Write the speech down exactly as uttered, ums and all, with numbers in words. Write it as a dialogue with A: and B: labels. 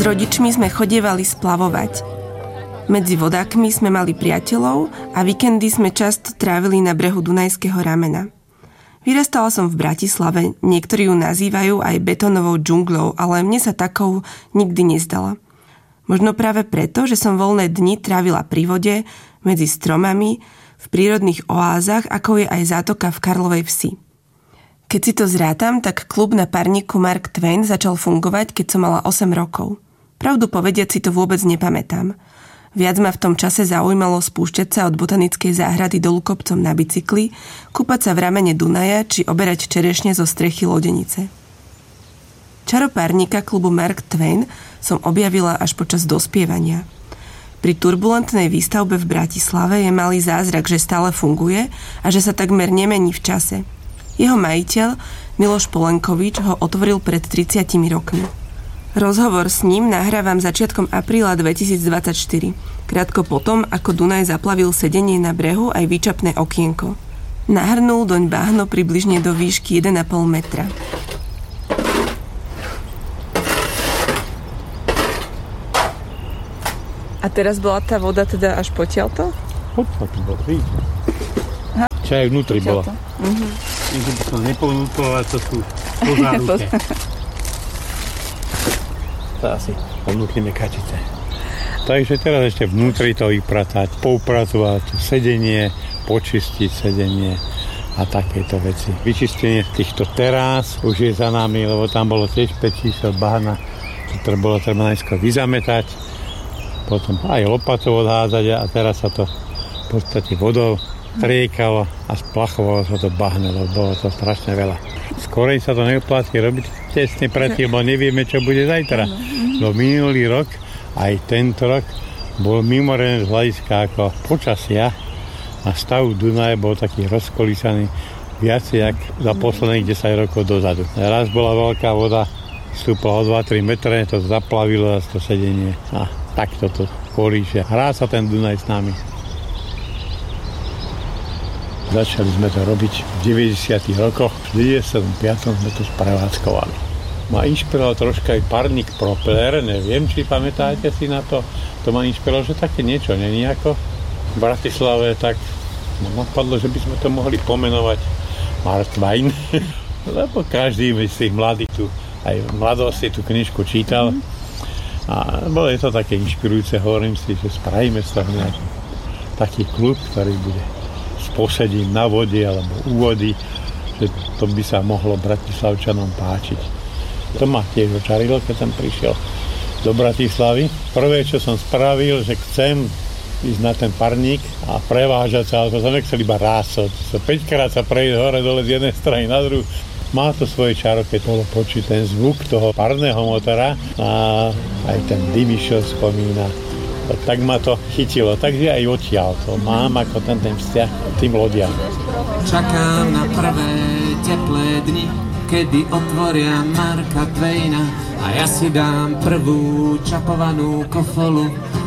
A: rodičmi sme chodievali splavovať. Medzi vodákmi sme mali priateľov a víkendy sme často trávili na brehu Dunajského ramena. Vyrastala som v Bratislave, niektorí ju nazývajú aj betónovou džunglou, ale mne sa takou nikdy nezdala. Možno práve preto, že som voľné dni trávila pri vode, medzi stromami, v prírodných oázach, ako je aj zátoka v Karlovej Vsi. Keď si to zrátam, tak klub na parníku Mark Twain začal fungovať, keď som mala osem rokov. Pravdu povediac si to vôbec nepamätám. Viac ma v tom čase zaujímalo spúšťať sa od botanickej záhrady dolu kopcom na bicykli, kúpať sa v ramene Dunaja či oberať čerešne zo strechy lodenice. Čaro párnika klubu Mark Twain som objavila až počas dospievania. Pri turbulentnej výstavbe v Bratislave je malý zázrak, že stále funguje a že sa takmer nemení v čase. Jeho majiteľ, Miloš Polenkovič, ho otvoril pred tridsiatimi rokmi. Rozhovor s ním nahrávam začiatkom apríla dvetisícdvadsaťštyri, krátko potom, ako Dunaj zaplavil sedenie na brehu aj výčapné okienko. Nahrnul doň bahno približne do výšky jeden a pol metra. A teraz bola tá voda teda až potiaľto?
B: Potiaľto bola, vidíte. Čo aj vnútri bola. Mhm. Keď by som neponúkol, to sú pozárujte. To asi ponúkneme kačice. Takže teraz ešte vnútri to vypratať, poupracovať sedenie, počistiť sedenie a takéto veci. Vyčistenie týchto terás už je za nami, lebo tam bolo tiež päť čísel bahna, ktoré bolo treba najskôr vyzametať, potom aj lopatou odhádzať a teraz sa to v podstate vodou triekalo a splachovalo sa to bahne, lebo bolo to strašne veľa. Skorej sa to neoplatí robiť tesne predtým, lebo nevieme, čo bude zajtra. No minulý rok, aj tento rok, bol mimoriadne z hľadiska ako počasia a stav Dunaja bol taký rozkolísaný viacej, jak za posledných desať rokov dozadu. Raz bola veľká voda, vstúpala o dva tri metre, to zaplavilo to sedenie a takto to kolíše. Hrá sa ten Dunaj s nami. Začali sme to robiť v deväťdesiatych rokoch. V deväťdesiatom piatom sme to sprevádzkovali. Ma inšpiroval troška aj parník Propeller, neviem, či pamätáte si na to. To ma inšpiroval, že také niečo není ako v Bratislave, tak ma napadlo, že by sme to mohli pomenovať Mark Twain. Lebo každý z tých mladých tu, aj v mladosti tú knižku čítal. A bolo je to také inšpirujúce, hovorím si, že spravíme z toho nejaký taký klub, ktorý bude s posedím na vode alebo u vody, že to by sa mohlo Bratislavčanom páčiť. To ma tiež očarilo, keď som prišiel do Bratislavy. Prvé, čo som spravil, že chcem ísť na ten parník a prevážať sa, ale to som nechcel iba rásť. So päťkrát sa prejsť hore dole z jednej strany na druhú. Má to svoje čaro, keď bolo počuť ten zvuk toho parného motora a aj ten dym išiel spomína. Tak ma to chytilo, takže aj odtiaľ to mám ako ten, ten vzťah k tým lodiam.
C: Čakám na prvé teplé dni, kedy otvoria Marka Twaina a ja si dám prvú čapovanú kofolu